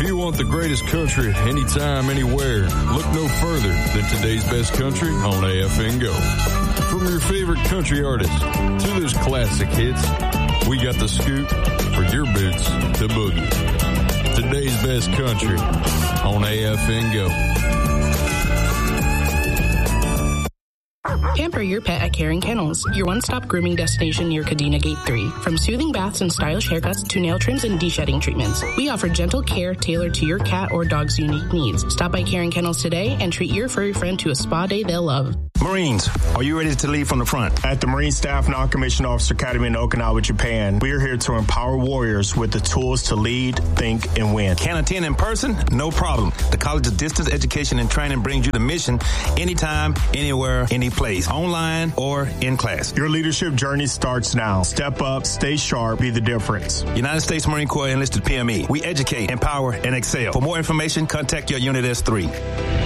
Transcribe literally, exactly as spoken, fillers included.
you want the greatest country anytime, anywhere, look no further than Today's Best Country on A F N Go. From your favorite country artists to those classic hits, we got the scoop for your boots to boogie. Today's Best Country on A F N Go. Pamper your pet at Caring Kennels, your one-stop grooming destination near Kadena Gate three. From soothing baths and stylish haircuts to nail trims and de-shedding treatments, we offer gentle care tailored to your cat or dog's unique needs. Stop by Caring Kennels today and treat your furry friend to a spa day they'll love. Marines, are you ready to lead from the front? At the Marine Staff Non-Commissioned Officer Academy in Okinawa, Japan, we are here to empower warriors with the tools to lead, think, and win. Can attend in person? No problem. The College of Distance Education and Training brings you the mission anytime, anywhere, any place, online or in class. Your leadership journey starts now. Step up, stay sharp, be the difference. United States Marine Corps enlisted P M E. We educate, empower, and excel. For more information, contact your Unit S three.